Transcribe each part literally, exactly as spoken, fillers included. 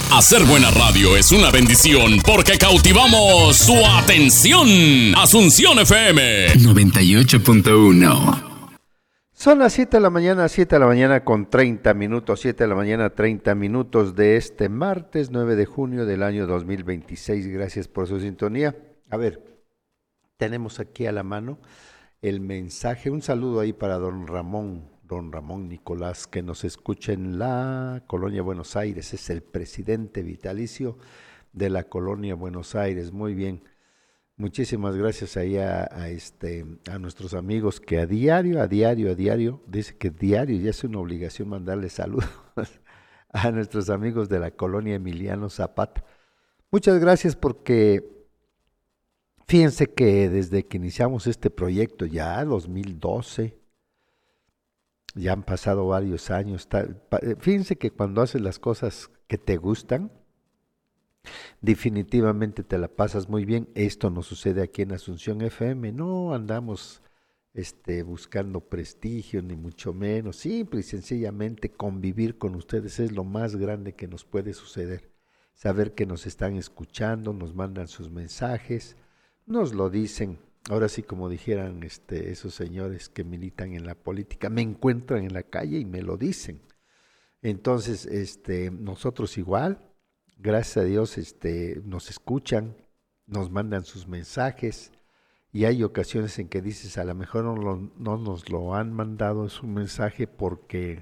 Hacer buena radio es una bendición porque cautivamos su atención. Asunción F M noventa y ocho punto uno. Son las siete de la mañana, siete de la mañana con treinta minutos, siete de la mañana, treinta minutos de este martes nueve de junio del año dos mil veintiséis. Gracias por su sintonía. A ver, tenemos aquí a la mano el mensaje. Un saludo ahí para don Ramón. Don Ramón Nicolás, que nos escucha en la Colonia Buenos Aires, es el presidente vitalicio de la Colonia Buenos Aires. Muy bien, muchísimas gracias ahí a, a, este, a nuestros amigos que a diario, a diario, a diario, dice que diario ya es una obligación mandarles saludos a nuestros amigos de la Colonia Emiliano Zapata. Muchas gracias porque fíjense que desde que iniciamos este proyecto ya dos mil doce, ya han pasado varios años. Fíjense que cuando haces las cosas que te gustan, definitivamente te la pasas muy bien. Esto no sucede aquí en Asunción F M, no andamos este, buscando prestigio, ni mucho menos. Simple y sencillamente convivir con ustedes es lo más grande que nos puede suceder. Saber que nos están escuchando, nos mandan sus mensajes, nos lo dicen. Ahora sí, como dijeran este, esos señores que militan en la política, me encuentran en la calle y me lo dicen. Entonces, este, nosotros igual, gracias a Dios, este, nos escuchan, nos mandan sus mensajes y hay ocasiones en que dices, a lo mejor no, lo, no nos lo han mandado su mensaje porque,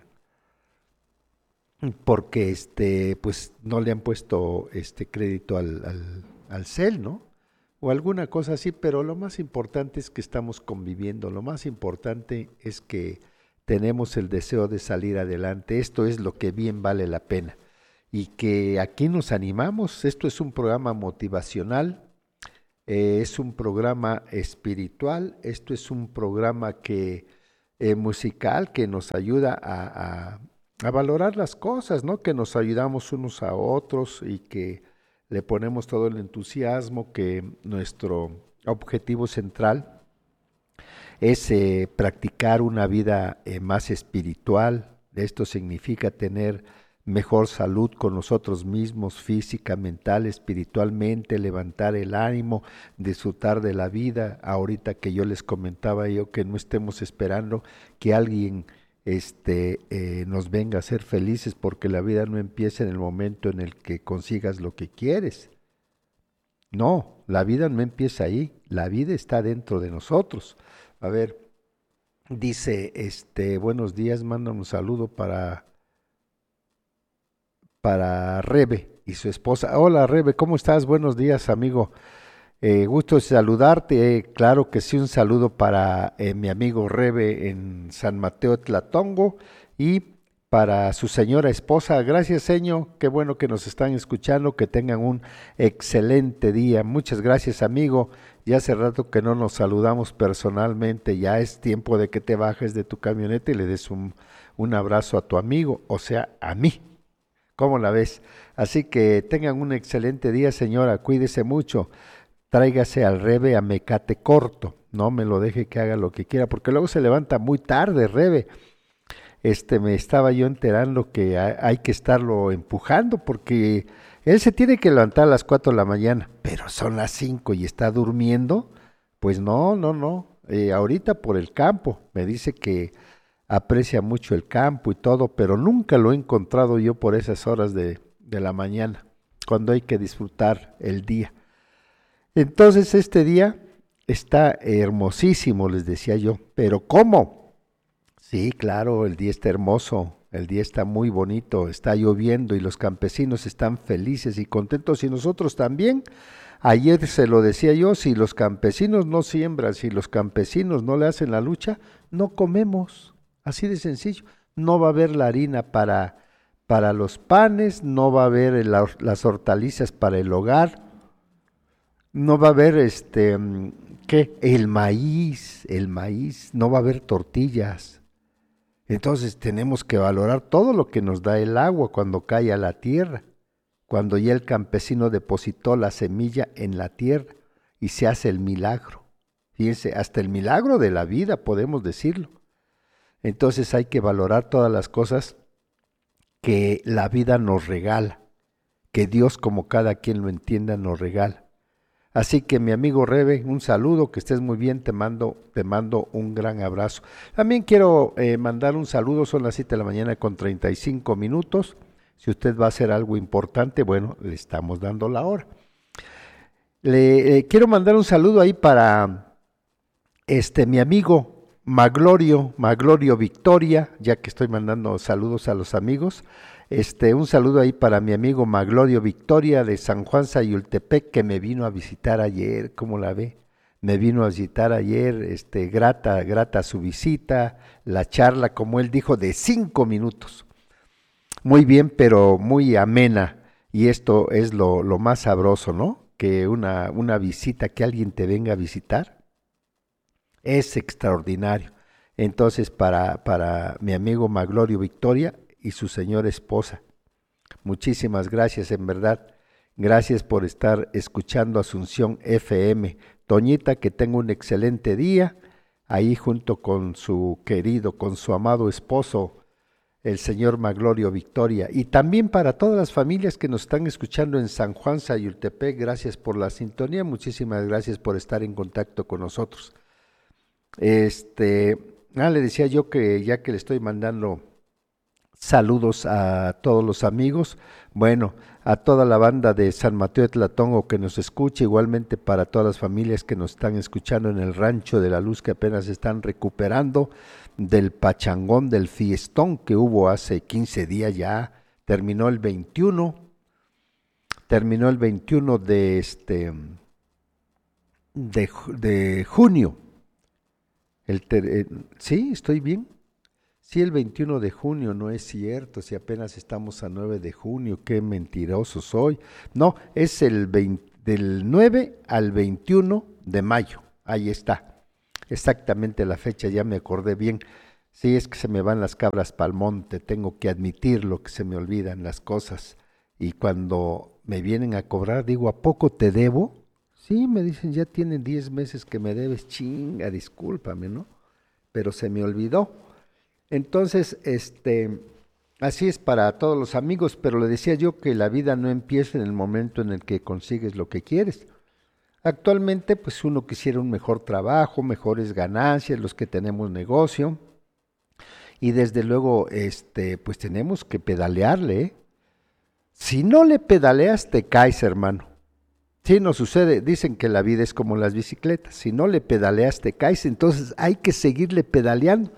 porque este, pues no le han puesto este crédito al, al, al cel, ¿no? O alguna cosa así, pero lo más importante es que estamos conviviendo, lo más importante es que tenemos el deseo de salir adelante, esto es lo que bien vale la pena, y que aquí nos animamos. Esto es un programa motivacional, eh, es un programa espiritual, esto es un programa que eh, musical que nos ayuda a, a, a valorar las cosas, ¿no? Que nos ayudamos unos a otros y que le ponemos todo el entusiasmo, que nuestro objetivo central es eh, practicar una vida eh, más espiritual. Esto significa tener mejor salud con nosotros mismos, física, mental, espiritualmente, levantar el ánimo, disfrutar de la vida. Ahorita que yo les comentaba yo que no estemos esperando que alguien Este, eh, nos venga a ser felices, porque la vida no empieza en el momento en el que consigas lo que quieres. No, la vida no empieza ahí, la vida está dentro de nosotros. A ver, dice, este, buenos días, manda un saludo para, para Rebe y su esposa. Hola Rebe, ¿cómo estás? Buenos días, amigo. Eh, gusto saludarte, eh, claro que sí, un saludo para eh, mi amigo Rebe en San Mateo Tlatongo y para su señora esposa. Gracias, señor, qué bueno que nos están escuchando, que tengan un excelente día. Muchas gracias, amigo. Ya hace rato que no nos saludamos personalmente, ya es tiempo de que te bajes de tu camioneta y le des un, un abrazo a tu amigo, o sea, a mí. ¿Cómo la ves? Así que tengan un excelente día, señora, cuídese mucho. Tráigase al Rebe a mecate corto, no me lo deje que haga lo que quiera, porque luego se levanta muy tarde, Rebe. Este, me estaba yo enterando que hay, hay que estarlo empujando, porque él se tiene que levantar a las cuatro de la mañana, pero son las cinco y está durmiendo. Pues no, no, no, eh, ahorita por el campo, me dice que aprecia mucho el campo y todo, pero nunca lo he encontrado yo por esas horas de, de la mañana, cuando hay que disfrutar el día. Entonces este día está hermosísimo, les decía yo, pero ¿cómo? Sí, claro, el día está hermoso, el día está muy bonito, está lloviendo y los campesinos están felices y contentos y nosotros también. Ayer se lo decía yo, si los campesinos no siembran, si los campesinos no le hacen la lucha, no comemos, así de sencillo. No va a haber la harina para, para los panes, no va a haber la, las hortalizas para el hogar, no va a haber este, ¿qué? El maíz, el maíz, no va a haber tortillas. Entonces tenemos que valorar todo lo que nos da el agua cuando cae a la tierra, cuando ya el campesino depositó la semilla en la tierra y se hace el milagro. Fíjense, hasta el milagro de la vida podemos decirlo. Entonces hay que valorar todas las cosas que la vida nos regala, que Dios, como cada quien lo entienda, nos regala. Así que mi amigo Rebe, un saludo, que estés muy bien, te mando, te mando un gran abrazo. También quiero eh, mandar un saludo, son las siete de la mañana con treinta y cinco minutos. Si usted va a hacer algo importante, bueno, le estamos dando la hora. Le eh, quiero mandar un saludo ahí para este mi amigo Maglorio, Maglorio Victoria, ya que estoy mandando saludos a los amigos. Este, un saludo ahí para mi amigo Maglorio Victoria de San Juan Sayultepec, que me vino a visitar ayer. ¿Cómo la ve? Me vino a visitar ayer, este, grata, grata su visita, la charla, como él dijo, de cinco minutos. Muy bien, pero muy amena, y esto es lo, lo más sabroso, ¿no? Que una, una visita, que alguien te venga a visitar, es extraordinario. Entonces, para, para mi amigo Maglorio Victoria y su señora esposa, muchísimas gracias, en verdad. Gracias por estar escuchando Asunción F M. Toñita, que tenga un excelente día, ahí junto con su querido, con su amado esposo, el señor Maglorio Victoria. Y también para todas las familias que nos están escuchando en San Juan Sayultepec, gracias por la sintonía, muchísimas gracias por estar en contacto con nosotros. Este, ah, le decía yo que ya que le estoy mandando saludos a todos los amigos, bueno, a toda la banda de San Mateo de Tlatongo que nos escucha, igualmente para todas las familias que nos están escuchando en el Rancho de la Luz, que apenas están recuperando del pachangón, del fiestón que hubo hace quince días ya, terminó el veintiuno, terminó el veintiuno de este, de, de junio, el ter, eh, sí, estoy bien. Sí, el veintiuno de junio, no es cierto, si apenas estamos a nueve de junio, qué mentiroso soy. No, es el veinte, del nueve al veintiuno de mayo, ahí está, exactamente la fecha, ya me acordé bien. Sí, es que se me van las cabras pa'l monte, tengo que admitirlo, que se me olvidan las cosas. Y cuando me vienen a cobrar, digo, ¿a poco te debo? Sí, me dicen, ya tienen diez meses que me debes, chinga, discúlpame, ¿no? Pero se me olvidó. Entonces, este, así es para todos los amigos, pero le decía yo que la vida no empieza en el momento en el que consigues lo que quieres. Actualmente, pues uno quisiera un mejor trabajo, mejores ganancias, los que tenemos negocio, y desde luego, este, pues tenemos que pedalearle, ¿eh? Si no le pedaleas, te caes, hermano. Sí, nos sucede, dicen que la vida es como las bicicletas, si no le pedaleas, te caes, entonces hay que seguirle pedaleando.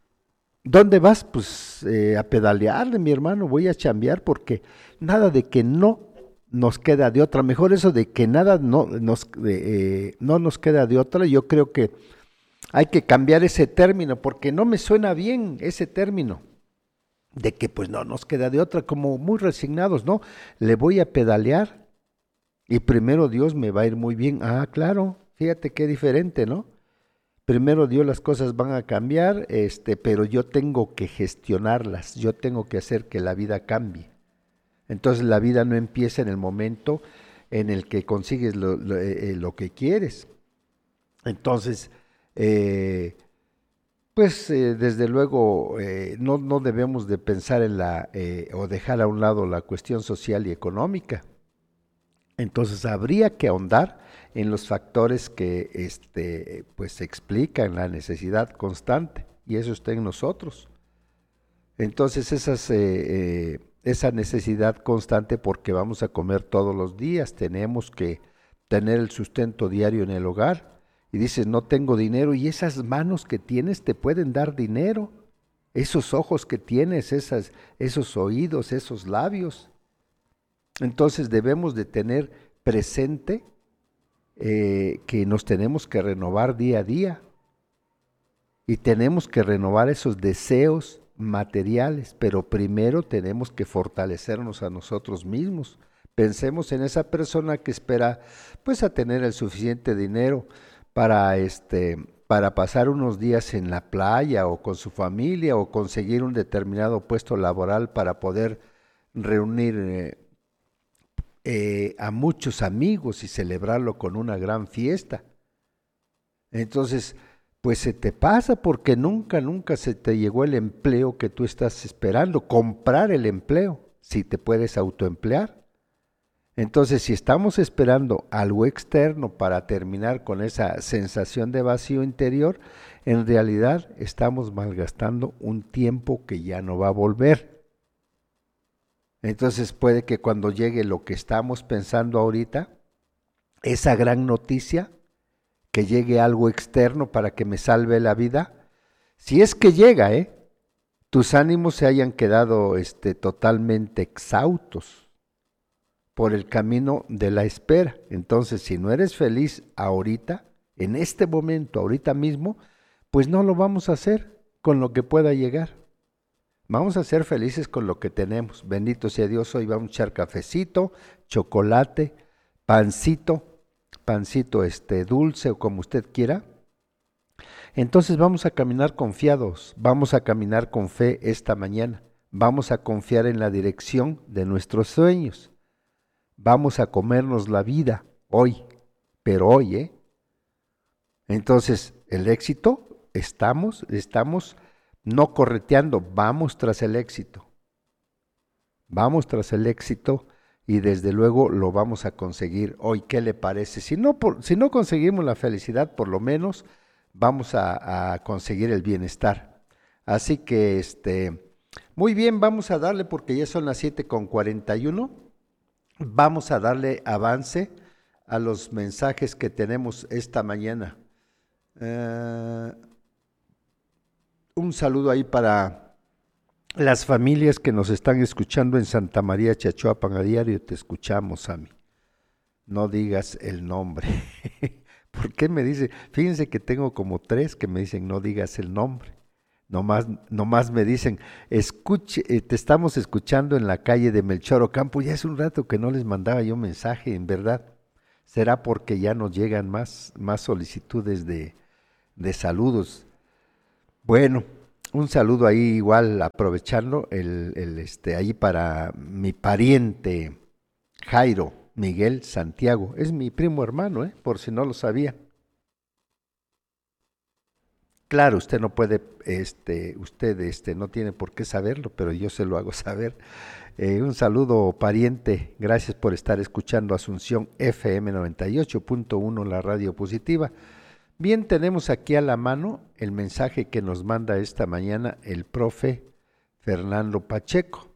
¿Dónde vas? Pues eh, a pedalearle, mi hermano, voy a chambear, porque nada de que no nos queda de otra, mejor eso de que nada no nos, eh, no nos queda de otra, yo creo que hay que cambiar ese término, porque no me suena bien ese término, de que pues no nos queda de otra, como muy resignados, ¿no? Le voy a pedalear y primero Dios me va a ir muy bien. Ah, claro, fíjate qué diferente, ¿no? Primero Dios, las cosas van a cambiar, este, pero yo tengo que gestionarlas, yo tengo que hacer que la vida cambie. Entonces la vida no empieza en el momento en el que consigues lo, lo, eh, lo que quieres. Entonces, eh, pues eh, desde luego eh, no, no debemos de pensar en la, eh, o dejar a un lado la cuestión social y económica. Entonces habría que ahondar en los factores que este, pues explican la necesidad constante, y eso está en nosotros. Entonces esas, eh, eh, esa necesidad constante, porque vamos a comer todos los días, tenemos que tener el sustento diario en el hogar, y dices, no tengo dinero, y esas manos que tienes te pueden dar dinero, esos ojos que tienes, esas, esos oídos, esos labios. Entonces debemos de tener presente eh, que nos tenemos que renovar día a día, y tenemos que renovar esos deseos materiales, pero primero tenemos que fortalecernos a nosotros mismos. Pensemos en esa persona que espera pues a tener el suficiente dinero para este para pasar unos días en la playa o con su familia, o conseguir un determinado puesto laboral para poder reunir eh, Eh, a muchos amigos y celebrarlo con una gran fiesta. Entonces, pues se te pasa, porque nunca, nunca se te llegó el empleo que tú estás esperando, comprar el empleo, si te puedes autoemplear. Entonces, si estamos esperando algo externo para terminar con esa sensación de vacío interior, en realidad estamos malgastando un tiempo que ya no va a volver. Entonces puede que cuando llegue lo que estamos pensando ahorita, esa gran noticia, que llegue algo externo para que me salve la vida, si es que llega, ¿eh? tus ánimos se hayan quedado este, totalmente exhaustos por el camino de la espera. Entonces, si no eres feliz ahorita, en este momento, ahorita mismo, pues no lo vamos a hacer con lo que pueda llegar. Vamos a ser felices con lo que tenemos. Bendito sea Dios, hoy vamos a echar cafecito, chocolate, pancito, pancito este dulce o como usted quiera. Entonces vamos a caminar confiados, vamos a caminar con fe esta mañana, vamos a confiar en la dirección de nuestros sueños, vamos a comernos la vida hoy, pero hoy, ¿eh? Entonces, el éxito, estamos, estamos no correteando, vamos tras el éxito, vamos tras el éxito y desde luego lo vamos a conseguir hoy. ¿Qué le parece? Si no, por, si no conseguimos la felicidad, por lo menos vamos a, a conseguir el bienestar. Así que, este, muy bien, vamos a darle, porque ya son las siete con cuarenta y uno, vamos a darle avance a los mensajes que tenemos esta mañana. Uh, un saludo ahí para las familias que nos están escuchando en Santa María Chachoapan a diario. Te escuchamos, Sami. No digas el nombre. ¿Por qué me dice? Fíjense que tengo como tres que me dicen no digas el nombre. Nomás, nomás me dicen, escuche, eh, te estamos escuchando en la calle de Melchor Ocampo. Ya es un rato que no les mandaba yo mensaje, en verdad. ¿Será porque ya nos llegan más, más solicitudes de, de saludos? Bueno, un saludo ahí igual, aprovechando el, el este ahí para mi pariente Jairo Miguel Santiago. Es mi primo hermano, ¿eh? Por si no lo sabía. Claro, usted no puede, este, usted este, no tiene por qué saberlo, pero yo se lo hago saber. Eh, un saludo, pariente, gracias por estar escuchando Asunción F M noventa y ocho punto uno, la radio positiva. Bien, tenemos aquí a la mano el mensaje que nos manda esta mañana el profe Fernando Pacheco.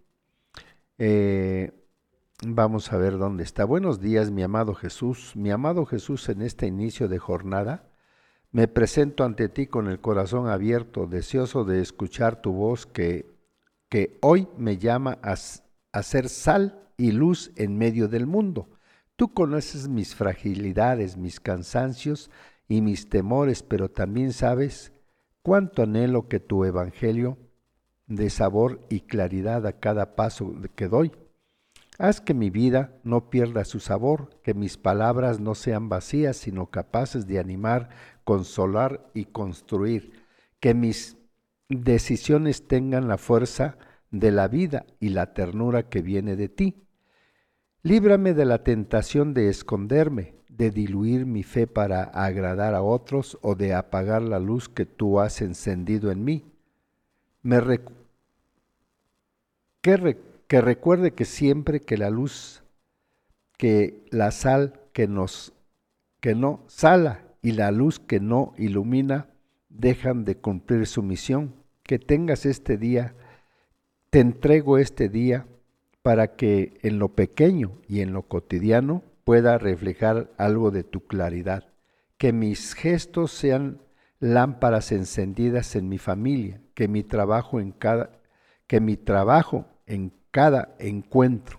Eh, vamos a ver dónde está. Buenos días, mi amado Jesús. Mi amado Jesús, en este inicio de jornada, me presento ante ti con el corazón abierto, deseoso de escuchar tu voz que, que hoy me llama a, a ser sal y luz en medio del mundo. Tú conoces mis fragilidades, mis cansancios y mis temores, pero también sabes cuánto anhelo que tu evangelio dé sabor y claridad a cada paso que doy. Haz que mi vida no pierda su sabor, que mis palabras no sean vacías, sino capaces de animar, consolar y construir, que mis decisiones tengan la fuerza de la vida y la ternura que viene de ti. Líbrame de la tentación de esconderme, de diluir mi fe para agradar a otros o de apagar la luz que tú has encendido en mí. Me recu- que, re- que recuerde que siempre que la luz, que la sal que nos, que no sala y la luz que no ilumina dejan de cumplir su misión. Que tengas este día, te entrego este día para que en lo pequeño y en lo cotidiano pueda reflejar algo de tu claridad, que mis gestos sean lámparas encendidas en mi familia, que mi trabajo en cada, que mi trabajo en cada encuentro,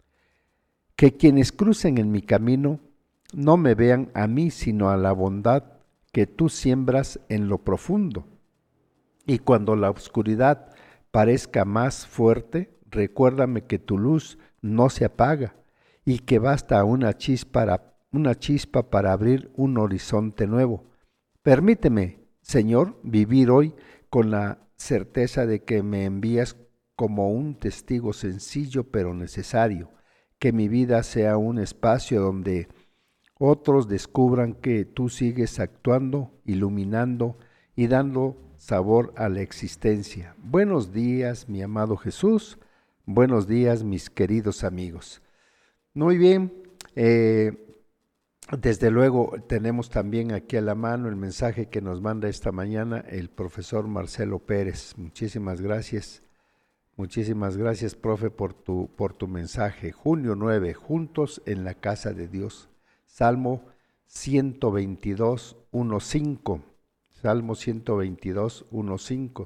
que quienes crucen en mi camino no me vean a mí, sino a la bondad que tú siembras en lo profundo. Y cuando la oscuridad parezca más fuerte, recuérdame que tu luz no se apaga y que basta una chispa, una chispa para abrir un horizonte nuevo. Permíteme, Señor, vivir hoy con la certeza de que me envías como un testigo sencillo pero necesario, que mi vida sea un espacio donde otros descubran que tú sigues actuando, iluminando y dando sabor a la existencia. Buenos días, mi amado Jesús. Buenos días, mis queridos amigos. Muy bien. Eh, desde luego tenemos también aquí a la mano el mensaje que nos manda esta mañana el profesor Marcelo Pérez. Muchísimas gracias. Muchísimas gracias, profe, por tu, por tu mensaje. Junio nueve, juntos en la casa de Dios. Salmo ciento veintidós, uno cinco. Salmo ciento veintidós, uno cinco.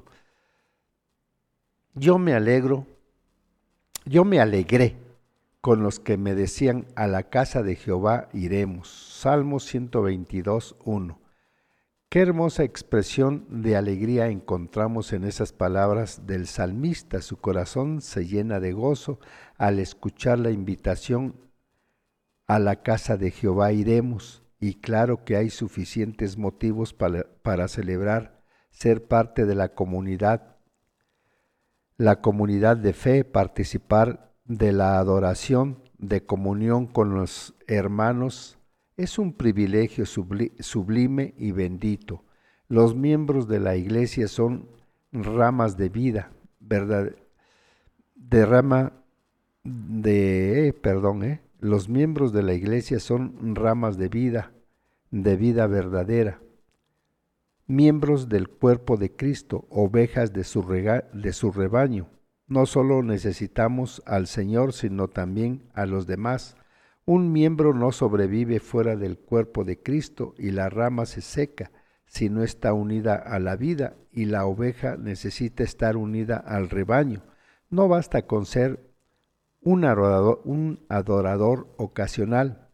Yo me alegro, yo me alegré con los que me decían, a la casa de Jehová iremos. Salmo ciento veintidós, uno. Qué hermosa expresión de alegría encontramos en esas palabras del salmista. Su corazón se llena de gozo al escuchar la invitación, a la casa de Jehová iremos. Y claro que hay suficientes motivos para, para celebrar, ser parte de la comunidad, la comunidad de fe, participar de la adoración, de comunión con los hermanos. Es un privilegio sublime y bendito. Los miembros de la iglesia son ramas de vida, verdad, de rama de, eh, perdón, eh, los miembros de la iglesia son ramas de vida, de vida verdadera, miembros del cuerpo de Cristo, ovejas de su, rega, de su rebaño. No solo necesitamos al Señor, sino también a los demás. Un miembro no sobrevive fuera del cuerpo de Cristo y la rama se seca si no está unida a la vida, y la oveja necesita estar unida al rebaño. No basta con ser un adorador, un adorador ocasional.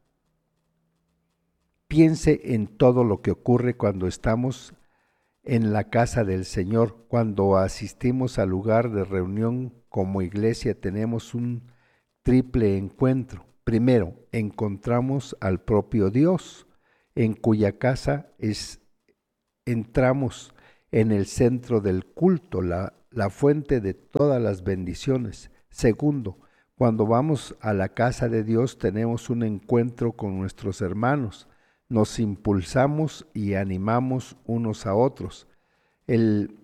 Piense en todo lo que ocurre cuando estamos en la casa del Señor. Cuando asistimos al lugar de reunión como iglesia, tenemos un triple encuentro. Primero, encontramos al propio Dios, en cuya casa es, entramos en el centro del culto, la, la fuente de todas las bendiciones. Segundo, cuando vamos a la casa de Dios, tenemos un encuentro con nuestros hermanos. Nos impulsamos y animamos unos a otros. El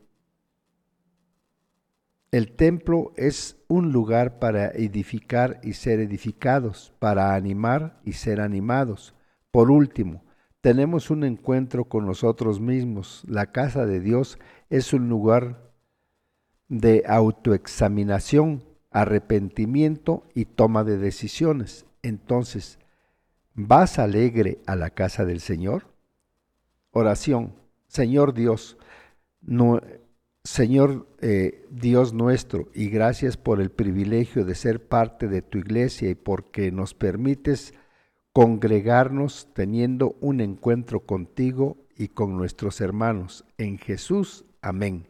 El templo es un lugar para edificar y ser edificados, para animar y ser animados. Por último, tenemos un encuentro con nosotros mismos. La casa de Dios es un lugar de autoexaminación, arrepentimiento y toma de decisiones. Entonces, ¿vas alegre a la casa del Señor? Oración. Señor Dios, no... Señor eh, Dios nuestro, y gracias por el privilegio de ser parte de tu iglesia y porque nos permites congregarnos teniendo un encuentro contigo y con nuestros hermanos. En Jesús, amén.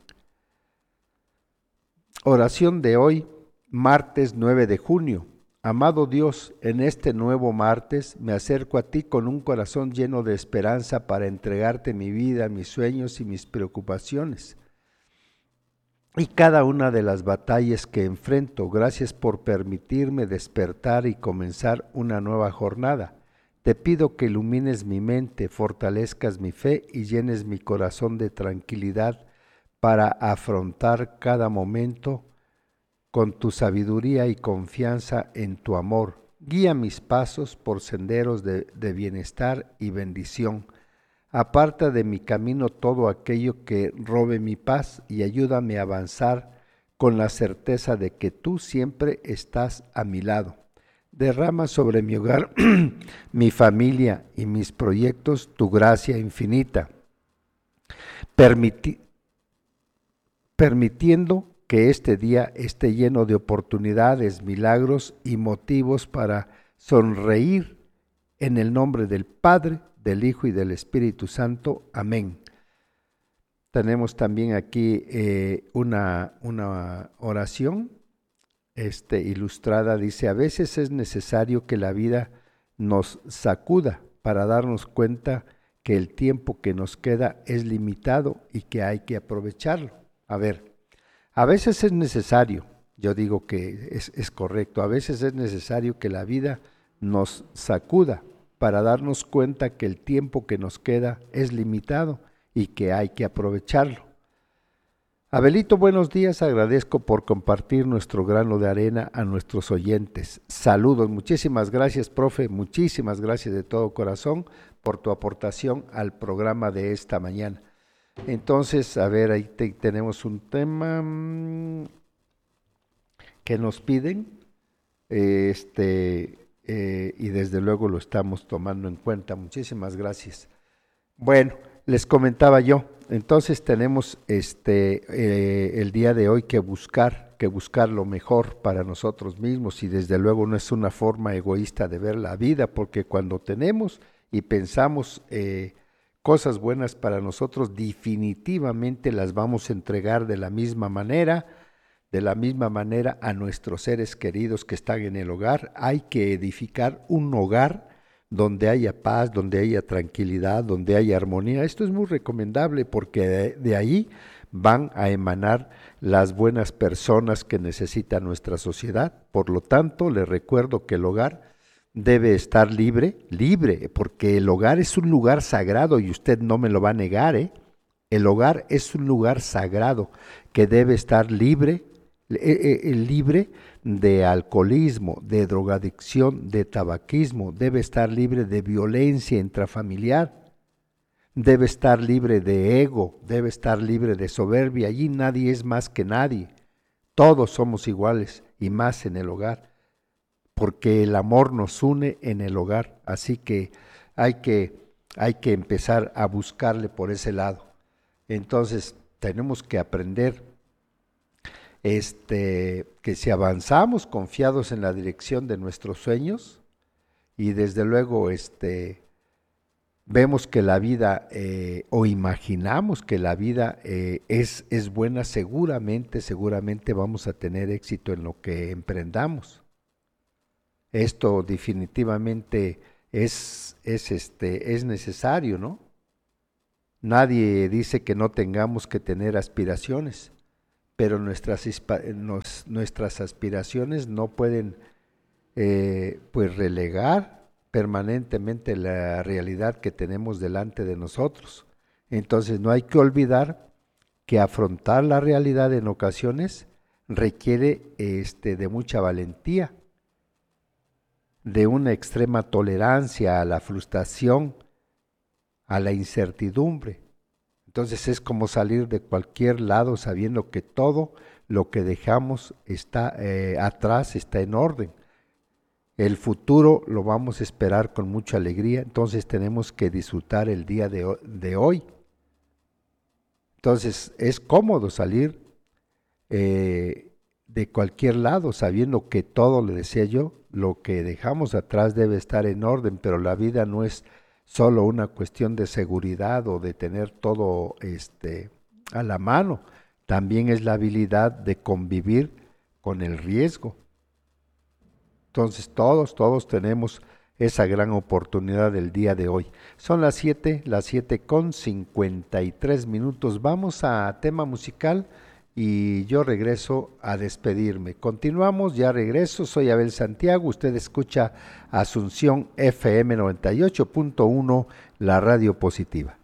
Oración de hoy, martes nueve de junio. Amado Dios, en este nuevo martes me acerco a ti con un corazón lleno de esperanza para entregarte mi vida, mis sueños y mis preocupaciones y cada una de las batallas que enfrento. Gracias por permitirme despertar y comenzar una nueva jornada. Te pido que ilumines mi mente, fortalezcas mi fe y llenes mi corazón de tranquilidad para afrontar cada momento con tu sabiduría y confianza en tu amor. Guía mis pasos por senderos de, de bienestar y bendición. Aparta de mi camino todo aquello que robe mi paz y ayúdame a avanzar con la certeza de que tú siempre estás a mi lado. Derrama sobre mi hogar, mi familia y mis proyectos tu gracia infinita, permiti- permitiendo que este día esté lleno de oportunidades, milagros y motivos para sonreír en el nombre del Padre, del Hijo y del Espíritu Santo. Amén. Tenemos también aquí eh, una, una oración este, ilustrada. Dice, a veces es necesario que la vida nos sacuda para darnos cuenta que el tiempo que nos queda es limitado y que hay que aprovecharlo. A ver, a veces es necesario, yo digo que es, es correcto, a veces es necesario que la vida nos sacuda para darnos cuenta que el tiempo que nos queda es limitado y que hay que aprovecharlo. Abelito, buenos días, agradezco por compartir nuestro grano de arena a nuestros oyentes. Saludos, muchísimas gracias, profe, muchísimas gracias de todo corazón por tu aportación al programa de esta mañana. Entonces, a ver, ahí te, tenemos un tema mmm, que nos piden, eh, este, eh, y desde luego lo estamos tomando en cuenta. Muchísimas gracias. Bueno, les comentaba yo, entonces tenemos este eh, el día de hoy que buscar, que buscar lo mejor para nosotros mismos, y desde luego no es una forma egoísta de ver la vida, porque cuando tenemos y pensamos eh, cosas buenas para nosotros, definitivamente las vamos a entregar de la misma manera, de la misma manera a nuestros seres queridos que están en el hogar. Hay que edificar un hogar donde haya paz, donde haya tranquilidad, donde haya armonía. Esto es muy recomendable porque de, de ahí van a emanar las buenas personas que necesita nuestra sociedad. Por lo tanto, les recuerdo que el hogar debe estar libre, libre, porque el hogar es un lugar sagrado y usted no me lo va a negar, ¿eh? El hogar es un lugar sagrado que debe estar libre, eh, eh, libre de alcoholismo, de drogadicción, de tabaquismo, debe estar libre de violencia intrafamiliar, debe estar libre de ego, debe estar libre de soberbia. Allí nadie es más que nadie, todos somos iguales y más en el hogar, porque el amor nos une en el hogar, así que hay que, hay que empezar a buscarle por ese lado. Entonces tenemos que aprender Este, que si avanzamos confiados en la dirección de nuestros sueños y desde luego este, vemos que la vida eh, o imaginamos que la vida eh, es, es buena, seguramente, seguramente vamos a tener éxito en lo que emprendamos. Esto definitivamente es, es, este, es necesario, ¿no? Nadie dice que no tengamos que tener aspiraciones, pero nuestras, nos, nuestras aspiraciones no pueden eh, pues relegar permanentemente la realidad que tenemos delante de nosotros. Entonces no hay que olvidar que afrontar la realidad en ocasiones requiere este, de mucha valentía, de una extrema tolerancia a la frustración, a la incertidumbre. Entonces es como salir de cualquier lado sabiendo que todo lo que dejamos está eh, atrás, está en orden. El futuro lo vamos a esperar con mucha alegría, entonces tenemos que disfrutar el día de, de hoy. Entonces es cómodo salir eh, de cualquier lado sabiendo que todo, le decía yo, lo que dejamos atrás debe estar en orden, pero la vida no es solo una cuestión de seguridad o de tener todo este, a la mano, también es la habilidad de convivir con el riesgo. Entonces todos, todos tenemos esa gran oportunidad del día de hoy. Son las siete, las siete con cincuenta y tres minutos. Vamos a tema musical y yo regreso a despedirme. Continuamos, ya regreso, soy Abel Santiago, usted escucha Asunción F M noventa y ocho punto uno, la radio positiva.